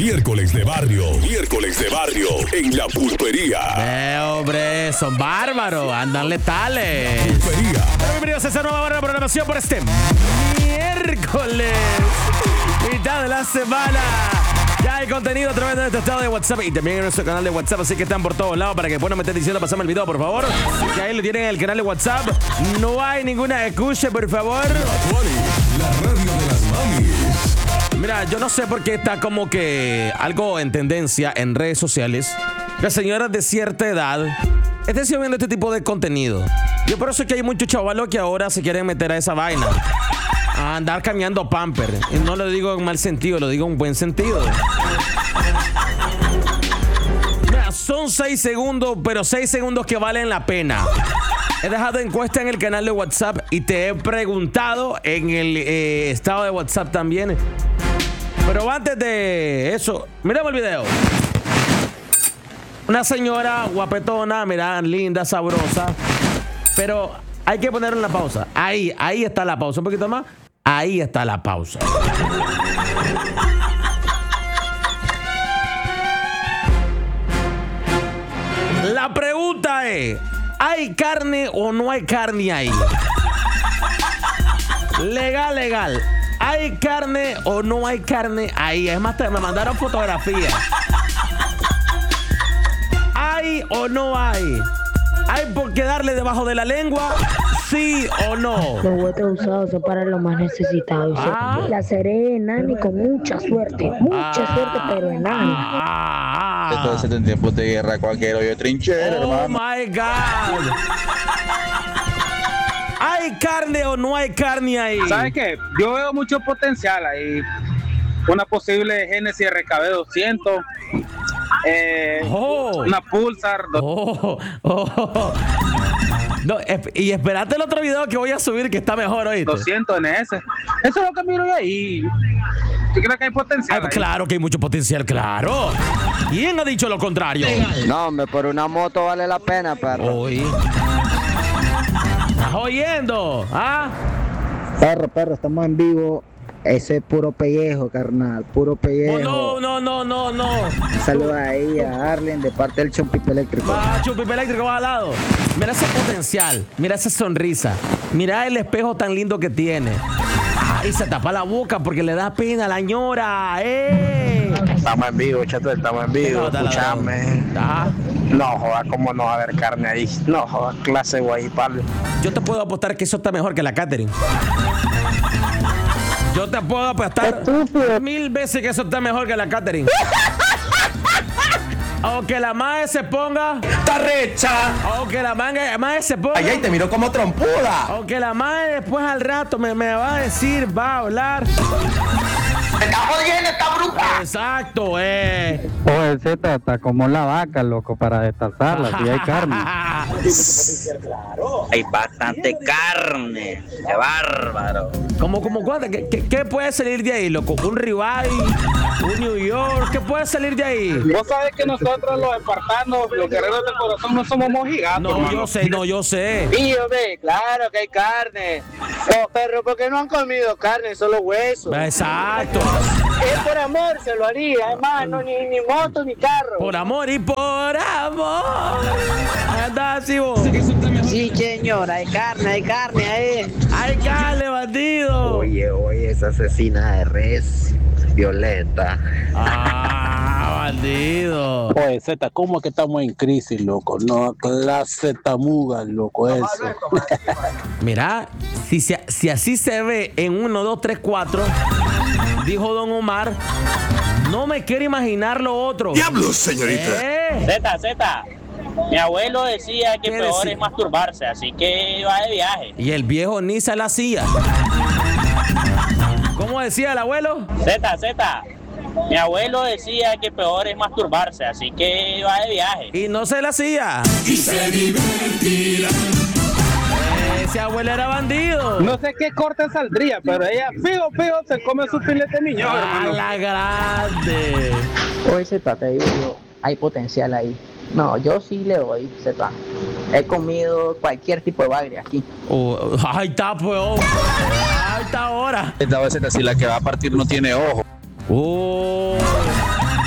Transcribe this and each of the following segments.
Miércoles de barrio. Miércoles de barrio en la pulpería. Hombre, son bárbaros. Andan letales. Pulpería. Bienvenidos a esta nueva hora de programación por este miércoles. Mitad de la semana. Ya hay contenido a través de nuestro estado de WhatsApp y también en nuestro canal de WhatsApp, así que están por todos lados para que puedan meter diciendo pasame el video, por favor. Que ahí lo tienen en el canal de WhatsApp. No hay ninguna excusa, por favor. La radio de las mamis. Mira, yo no sé por qué está como que algo en tendencia en redes sociales. Las señoras de cierta edad estén subiendo este tipo de contenido. Yo por eso es que hay muchos chavalos que ahora se quieren meter a esa vaina. A andar cambiando pamper. Y no lo digo en mal sentido, lo digo en buen sentido. Mira, son 6 segundos, pero 6 segundos que valen la pena. He dejado encuesta en el canal de WhatsApp y te he preguntado en el estado de WhatsApp también. Pero antes de eso, miremos el video. Una señora guapetona, mira, linda, sabrosa. Pero hay que ponerle una pausa. Ahí está la pausa. Un poquito más. Ahí está la pausa. La pregunta es, ¿hay carne o no hay carne ahí? Legal. ¿Hay carne o no hay carne ahí? Es más, me mandaron fotografías. ¿Hay o no hay? ¿Hay por qué darle debajo de la lengua? ¿Sí o no? Los huetes usados son para los más necesitados. La seré enani con mucha suerte. Mucha suerte, pero enani. Entonces en tiempos de guerra cualquier hoyo trinchero, Oh hermano. my God. ¿Hay carne o no hay carne ahí? ¿Sabes qué? Yo veo mucho potencial ahí. Una posible Genesis RKB 200. Una Pulsar. No, y esperate el otro video que voy a subir que está mejor, ¿oíste? 200 NS. Eso es lo que miro yo ahí. Yo creo que hay potencial. Ay, claro que hay mucho potencial, claro. ¿Quién ha dicho lo contrario? No, hombre, por una moto vale la pena, perro. Hoy. ¿Estás oyendo? ¿Ah? Perro, estamos en vivo. Ese es puro pellejo, carnal, puro pellejo. No. Saludos ahí a Arlen de parte del Chompipe Eléctrico. Va, Chompipe Eléctrico, va al lado. Mira ese potencial, mira esa sonrisa, mira el espejo tan lindo que tiene. Y se tapa la boca porque le da pena a la ñora. Estamos en vivo, chato, estamos en vivo. Escuchame. No jodas, cómo no va a haber carne ahí. No jodas, clase guayipal. Yo te puedo apostar que eso está mejor que la catering. Yo te puedo apostar 1000 veces que eso está mejor que la catering. Aunque la madre se ponga. ¡Está recha! Aunque la madre se ponga. Ay, te miró como trompuda. Aunque la madre después al rato me va a decir, va a hablar. ¡Me está jodiendo esta bruta! Exacto, Oye, Z está como la vaca, loco, para destazarla, si hay carne. Hay bastante carne. ¡Qué bárbaro! Como cuánto, ¿qué puede salir de ahí, loco? ¿Un ribeye? ¿Un New York? ¿Qué puede salir de ahí? Vos sabés que nosotros los espartanos, los guerreros del corazón, no somos mojigatos. No, yo sé. Y hombre, claro que hay carne. No, perro, porque no han comido carne, solo huesos. Exacto. Es por amor, se lo haría, hermano, ni moto ni carro. Por amor y por amor. Anda así vos. Sí, señora, hay carne ahí. Hay carne, bandido. Oye, esa asesina de res violenta. Bandido. Oye, Z, ¿cómo es que estamos en crisis, loco? No, clase tamuga, loco, eso. Mira, si así se ve en 1, 2, 3, 4, dijo Don Omar, no me quiero imaginar lo otro. ¡Diablos, señorita! Z. Mi abuelo decía que ¿Qué peor decía? es masturbarse, así que va de viaje. Y el viejo ni se la hacía. ¿Cómo decía el abuelo? Z. Mi abuelo decía que peor es masturbarse, así que va de viaje. Y no se la hacía. Y se divertirá. Ese abuelo era bandido. No sé qué corte saldría, pero ella fijo se come su filete miñón, hermano. La grande. Oye, Z, te digo yo, hay potencial ahí. No, yo sí le doy, Z. He comido cualquier tipo de bagre aquí. Ahí está, pues. Ahí está ahora. Esta vez, si la que va a partir no tiene ojo.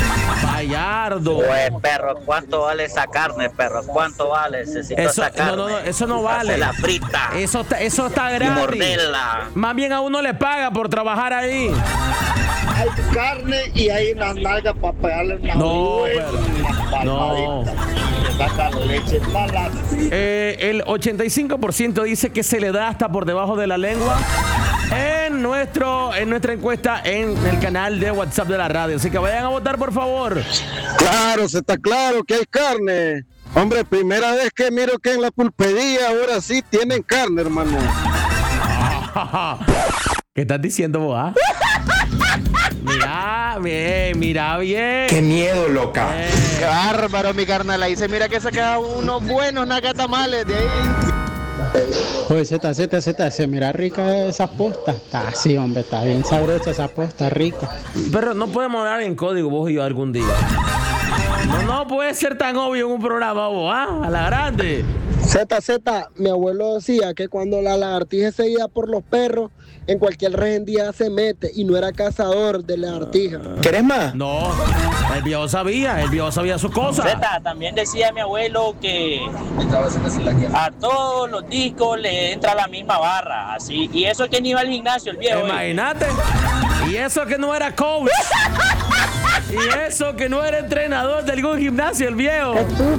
Gallardo. Pues, perro, ¿cuánto vale esa carne, perro? ¿Cuánto vale? Necesito esa carne. No, eso no vale. La frita. Eso está gratis. Y morderla. Más bien a uno le paga por trabajar ahí. Hay carne y hay unas nalgas para pegarle una No. El 85% dice que se le da hasta por debajo de la lengua en nuestra encuesta en el canal de WhatsApp de la radio. Así que vayan a votar, por favor. Claro, se está claro que hay carne. Hombre, primera vez que miro que en la pulpería ahora sí tienen carne, hermano. ¿Qué estás diciendo vos? Mira bien. Qué miedo, loca. Qué bárbaro, mi carnal. Ahí se mira que se quedan unos buenos nacatamales de ahí. Oye, Z, se mira rica esa posta. Está así, hombre, está bien sabrosa esa posta, rica. Pero no podemos hablar en código vos y yo algún día. No puede ser tan obvio en un programa vos, a la grande. Z, mi abuelo decía que cuando la lagartija se iba por los perros, en cualquier rendija se mete y no era cazador de lagartija. ¿Querés más? No, el viejo sabía sus cosas. Zeta, también decía mi abuelo que a todos los discos le entra la misma barra, así, y eso que ni iba al gimnasio el viejo. Imagínate, y eso que no era coach. Y eso que no era entrenador de algún gimnasio, el viejo.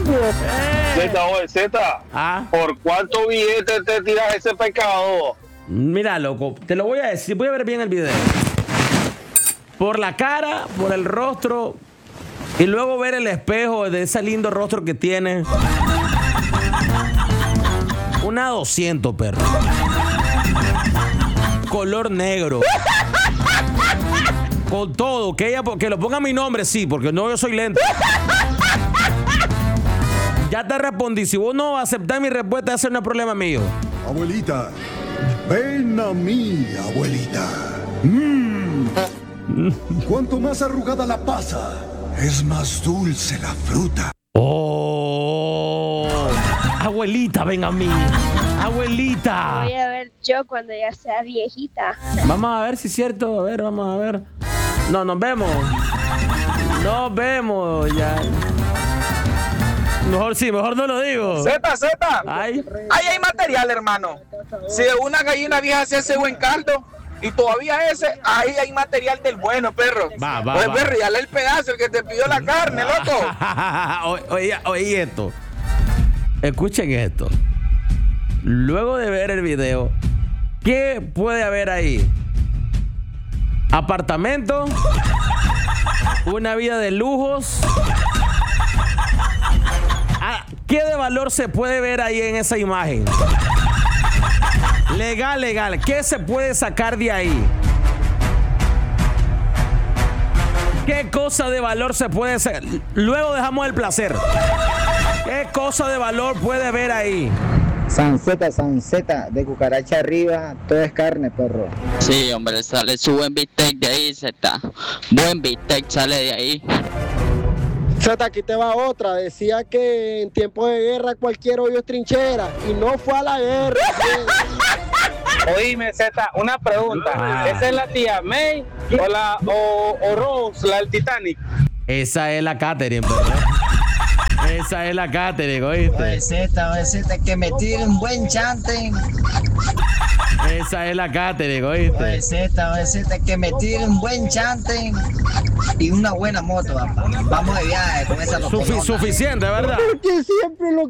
Zeta, ¿por cuánto billete te tiras ese pescado? Mira, loco, te lo voy a decir, voy a ver bien el video. Por la cara, por el rostro, y luego ver el espejo de ese lindo rostro que tiene. Una 200, perro. Color negro. Con todo, que lo ponga mi nombre, sí, porque no, yo soy lento. Ya te respondí, si vos no aceptás mi respuesta, ese no es problema mío. Abuelita, ven a mí, abuelita. Cuanto más arrugada la pasa, es más dulce la fruta. Oh, abuelita, ven a mí. Abuelita. Voy a ver yo cuando ya sea viejita. Vamos a ver si es cierto. A ver, vamos a ver. No, nos vemos ya. Mejor no lo digo. Zeta. Ahí hay material, hermano. Si una gallina vieja se hace buen caldo y todavía ahí hay material del bueno, perro. Va. Perro, ya el pedazo, el que te pidió la carne, loco. Oye esto. Escuchen esto. Luego de ver el video, ¿qué puede haber ahí? Apartamento, una vida de lujos. ¿Qué de valor se puede ver ahí en esa imagen? Legal. ¿Qué se puede sacar de ahí? ¿Qué cosa de valor se puede sacar? Luego dejamos el placer. ¿Qué cosa de valor puede haber ahí? Sanceta, de cucaracha arriba, todo es carne, perro. Sí, hombre, sale su buen bistec de ahí, Zeta. Buen bistec sale de ahí. Zeta, aquí te va otra. Decía que en tiempos de guerra cualquier hoyo es trinchera y no fue a la guerra. Oíme, Zeta, una pregunta. ¿Esa es la tía May o Rose, la del Titanic? Esa es la Catherine, perro. Esa es la Catherine, ¿oíste? Oye, Zeta, que me tire un buen chante. Esa es la Catherine, ¿oíste? Oye, Zeta, que me tire un buen chante y una buena moto, papá. Vamos de viaje con esa Suficiente, ¿verdad? Porque siempre lo